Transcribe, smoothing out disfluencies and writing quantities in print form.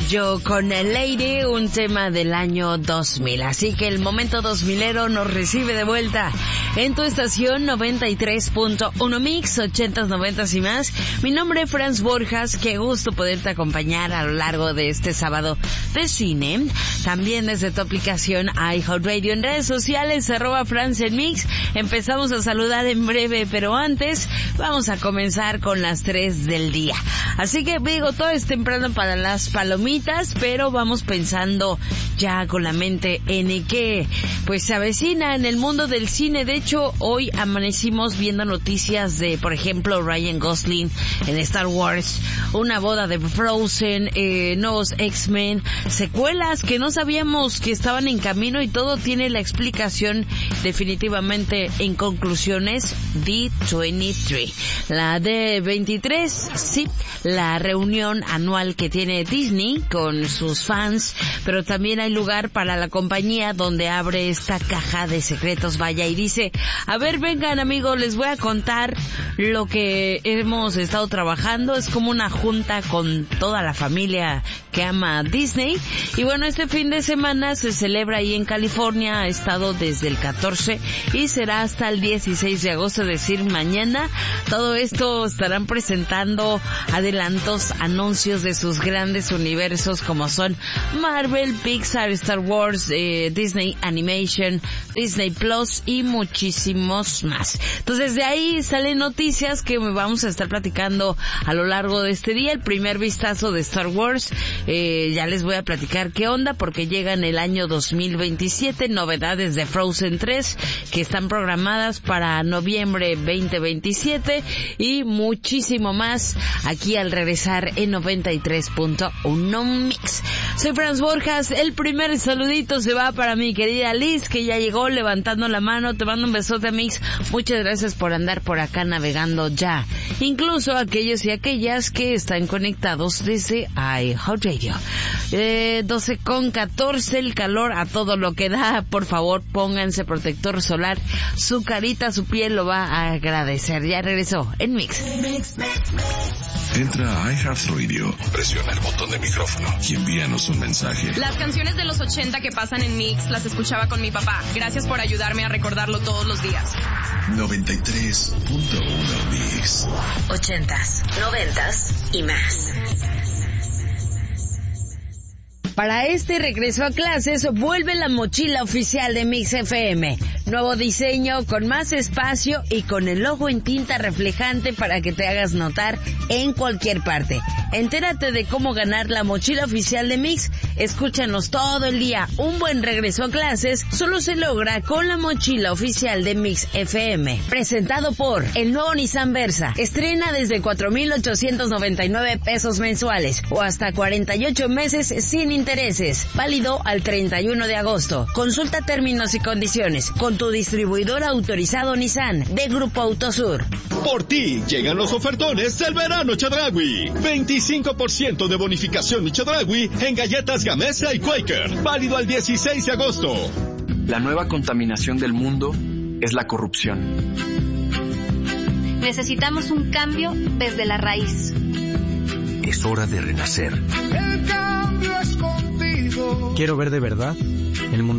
Yo con el Lady, un tema del año 2000. Así que el momento 2000ero nos recibe de vuelta en tu estación 93.1 Mix, 80s, 90s y más. Mi nombre es Franz Borjas, qué gusto poderte acompañar a lo largo de este sábado de cine. También desde tu aplicación iHeartRadio, en redes sociales, @Franz en Mix. Empezamos a saludar en breve, pero antes vamos a comenzar con las 3 del día. Así que digo, todo es temprano para las palomitas, pero vamos pensando ya con la mente en que pues se avecina en el mundo del cine. De hecho, hoy amanecimos viendo noticias de, por ejemplo, Ryan Gosling en Star Wars, una boda de Frozen, nuevos X-Men, secuelas que no sabíamos que estaban en camino, y todo tiene la explicación definitivamente en conclusiones. D23, la D23, sí, la reunión anual que tiene Disney con sus fans, pero también hay lugar para la compañía donde abre esta caja de secretos, vaya, y dice: a ver, vengan amigos, les voy a contar lo que hemos estado trabajando. Es como una junta con toda la familia que ama Disney. Y bueno, este fin de semana se celebra ahí en California, ha estado desde el 14 y será hasta el 16 de agosto, es decir, mañana. Todo esto estarán presentando adelantos, anuncios de sus grandes universos como son Marvel, Pixar, Star Wars, Disney Animation, Disney Plus y muchísimos más. Entonces de ahí salen noticias que vamos a estar platicando a lo largo de este día. El primer vistazo de Star Wars, ya les voy a platicar qué onda, porque llega en el año 2027, novedades de Frozen 3 que están programadas para noviembre 2027 y muchísimo más aquí al regresar en 93.1 Mix. Soy Franz Borjas. El primer saludito se va para mi querida Liz, que ya llegó levantando la mano. Te mando un besote, Mix. Muchas gracias por andar por acá navegando ya. Incluso aquellos y aquellas que están conectados desde iHeartRadio. 12:14, el calor a todo lo que da. Por favor, pónganse protector solar. Su carita, su piel lo va a agradecer. Ya regresó en Mix. Entra a iHeartRadio, presiona el botón de micrófono y envíanos un mensaje. Las canciones de los 80 que pasan en Mix las escuchaba con mi papá. Gracias por ayudarme a recordarlo todos los días. 93.1 Mix. 80s, 90s y más. Para este regreso a clases, vuelve la mochila oficial de Mix FM. Nuevo diseño, con más espacio y con el logo en tinta reflejante para que te hagas notar en cualquier parte. Entérate de cómo ganar la mochila oficial de Mix. Escúchanos todo el día. Un buen regreso a clases solo se logra con la mochila oficial de Mix FM. Presentado por el nuevo Nissan Versa. Estrena desde 4,899 pesos mensuales o hasta 48 meses sin intereses. Válido al 31 de agosto. Consulta términos y condiciones con tu distribuidor autorizado Nissan de Grupo Autosur. Por ti llegan los ofertones del verano Chedraui. 25% de bonificación Chedraui en galletas Gamesa y Quaker. Válido al 16 de agosto. La nueva contaminación del mundo es la corrupción. Necesitamos un cambio desde la raíz. Es hora de renacer. El cambio es contigo. Quiero ver de verdad el mundo